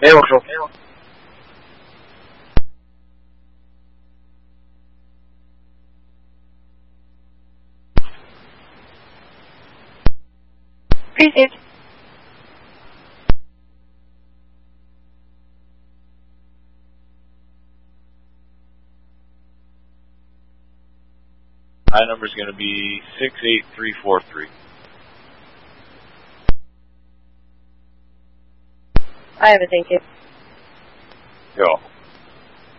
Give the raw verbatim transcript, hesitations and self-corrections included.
没有说。 Received. My number is going to be six eight three four three. I have it, thank you. Go.